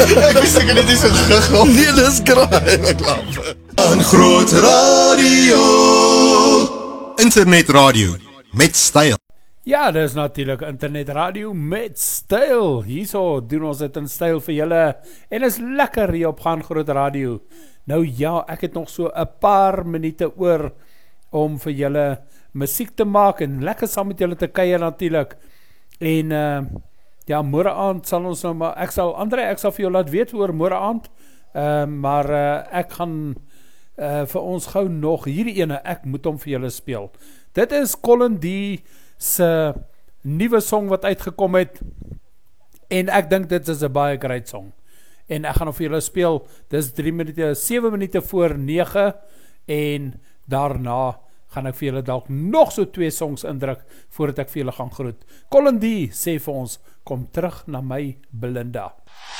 Ek wist ek het nie so gegrom. Nee, dis kraai reklame. Aan Groot Radio. Internetradio met styl. Ja, dis natuurlijk internetradio met styl. Hierso doen ons dit in styl vir julle. En is lekker hier op Gaan Groot Radio. Nou ja, ek het nog so 'n paar minute oor om vir julle musiek te maak en lekker saam met julle te kuier natuurlijk. En ja, môre aand sal ons nou maar, ek sal vir jou laat weet oor môre aand, maar ek gaan vir ons gou nog hierdie ene, ek moet hom vir julle speel. Dit is Colin D se nuwe song wat uitgekom het, en ek dink dit is 'n baie great song, en ek gaan hom vir julle speel. Dis 7 minute voor 9, en daarna gaan ek vir julle dalk nog so 2 songs indruk, voordat ek vir julle gaan groet. Colin D sê vir ons, kom terug na my Belinda.